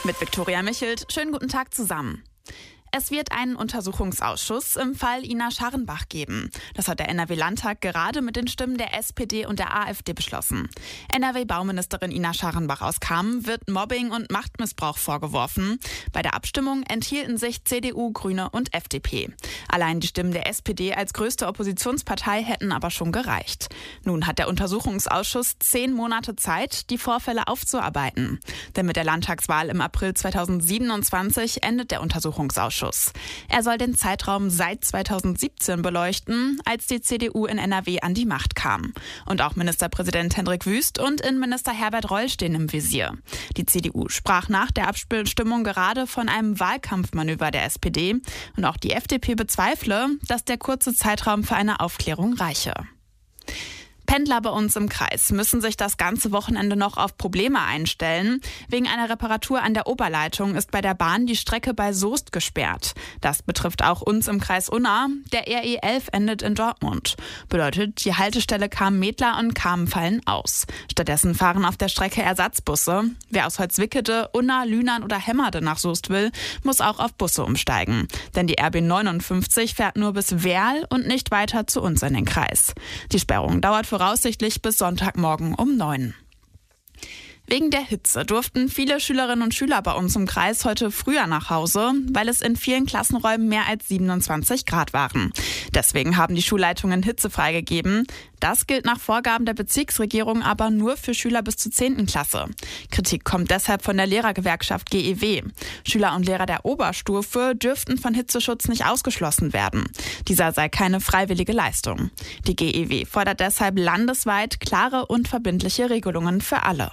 Mit Viktoria Michelt. Schönen guten Tag zusammen. Es wird einen Untersuchungsausschuss im Fall Ina Scharrenbach geben. Das hat der NRW-Landtag gerade mit den Stimmen der SPD und der AfD beschlossen. NRW-Bauministerin Ina Scharrenbach aus Kamen wird Mobbing und Machtmissbrauch vorgeworfen. Bei der Abstimmung enthielten sich CDU, Grüne und FDP. Allein die Stimmen der SPD als größte Oppositionspartei hätten aber schon gereicht. Nun hat der Untersuchungsausschuss 10 Monate Zeit, die Vorfälle aufzuarbeiten. Denn mit der Landtagswahl im April 2027 endet der Untersuchungsausschuss. Er soll den Zeitraum seit 2017 beleuchten, als die CDU in NRW an die Macht kam. Und auch Ministerpräsident Hendrik Wüst und Innenminister Herbert Reul stehen im Visier. Die CDU sprach nach der Abstimmung gerade von einem Wahlkampfmanöver der SPD. Und auch die FDP bezweifle, dass der kurze Zeitraum für eine Aufklärung reiche. Pendler bei uns im Kreis müssen sich das ganze Wochenende noch auf Probleme einstellen. Wegen einer Reparatur an der Oberleitung ist bei der Bahn die Strecke bei Soest gesperrt. Das betrifft auch uns im Kreis Unna. Der RE 11 endet in Dortmund. Bedeutet, die Haltestelle Kamen-Medler und Kamen fallen aus. Stattdessen fahren auf der Strecke Ersatzbusse. Wer aus Holzwickede, Unna, Lünen oder Hemmerde nach Soest will, muss auch auf Busse umsteigen. Denn die RB 59 fährt nur bis Werl und nicht weiter zu uns in den Kreis. Die Sperrung dauert voraussichtlich bis Sonntagmorgen um 9. Wegen der Hitze durften viele Schülerinnen und Schüler bei uns im Kreis heute früher nach Hause, weil es in vielen Klassenräumen mehr als 27 Grad waren. Deswegen haben die Schulleitungen Hitze freigegeben. Das gilt nach Vorgaben der Bezirksregierung aber nur für Schüler bis zur 10. Klasse. Kritik kommt deshalb von der Lehrergewerkschaft GEW. Schüler und Lehrer der Oberstufe dürften von Hitzeschutz nicht ausgeschlossen werden. Dieser sei keine freiwillige Leistung. Die GEW fordert deshalb landesweit klare und verbindliche Regelungen für alle.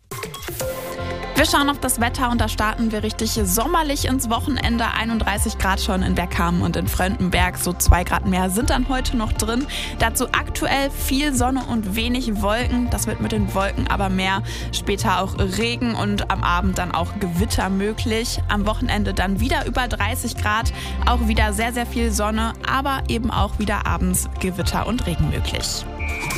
Wir schauen auf das Wetter und da starten wir richtig sommerlich ins Wochenende. 31 Grad schon in Bergkamen und in Fröndenberg, so 2 Grad mehr sind dann heute noch drin. Dazu aktuell viel Sonne und wenig Wolken. Das wird mit den Wolken aber mehr. Später auch Regen und am Abend dann auch Gewitter möglich. Am Wochenende dann wieder über 30 Grad, auch wieder sehr, sehr viel Sonne, aber eben auch wieder abends Gewitter und Regen möglich.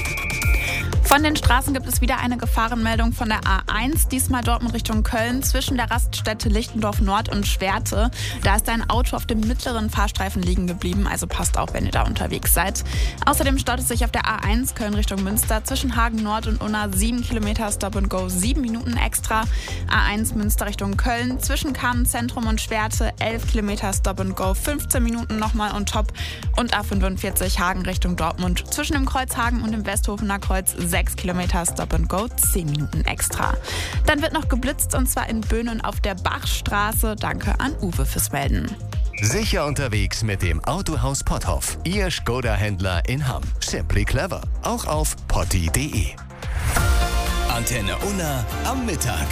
Von den Straßen gibt es wieder eine Gefahrenmeldung von der A1, diesmal Dortmund Richtung Köln, zwischen der Raststätte Lichtendorf Nord und Schwerte. Da ist ein Auto auf dem mittleren Fahrstreifen liegen geblieben, also passt auf, wenn ihr da unterwegs seid. Außerdem staut es sich auf der A1 Köln Richtung Münster zwischen Hagen Nord und Unna 7 Kilometer Stop and Go, 7 Minuten extra. A1 Münster Richtung Köln zwischen Kamen Zentrum und Schwerte 11 Kilometer Stop and Go, 15 Minuten nochmal on top. Und A45 Hagen Richtung Dortmund zwischen dem Kreuz Hagen und dem Westhofener Kreuz 6 Kilometer Stop and Go, 10 Minuten extra. Dann wird noch geblitzt und zwar in Böhnen auf der Bachstraße. Danke an Uwe fürs Melden. Sicher unterwegs mit dem Autohaus Potthoff. Ihr Skoda-Händler in Hamm. Simply clever. Auch auf potti.de. Antenne Unna am Mittag.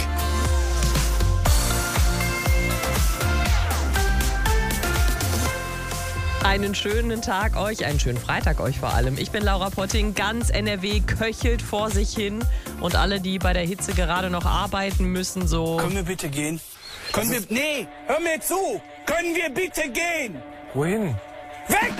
Einen schönen Tag euch, einen schönen Freitag euch vor allem. Ich bin Laura Potting, ganz NRW köchelt vor sich hin. Und alle, die bei der Hitze gerade noch arbeiten müssen, so... Können wir bitte gehen? Nee, hör mir zu! Können wir bitte gehen? Wohin? Weg!